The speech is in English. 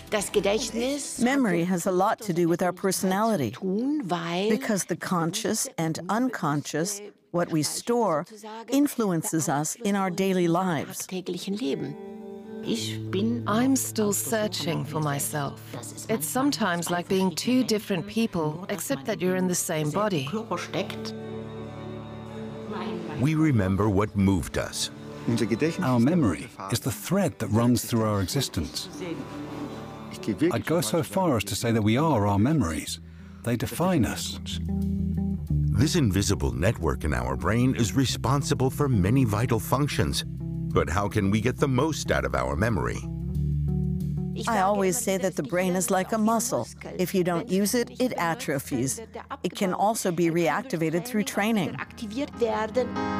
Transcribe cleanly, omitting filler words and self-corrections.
Memory has a lot to do with our personality, because the conscious and unconscious, what we store, influences us in our daily lives. I'm still searching for myself. It's sometimes like being two different people, except that you're in the same body. We remember what moved us. Our memory is the thread that runs through our existence. I'd go so far as to say that we are our memories. They define us. This invisible network in our brain is responsible for many vital functions. But how can we get the most out of our memory? I always say that the brain is like a muscle. If you don't use it, it atrophies. It can also be reactivated through training.